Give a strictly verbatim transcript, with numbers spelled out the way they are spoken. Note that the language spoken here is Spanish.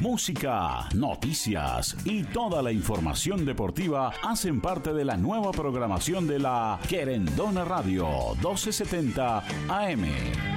música, noticias y toda la información deportiva hacen parte de la nueva programación de la Querendona Radio doce setenta A M.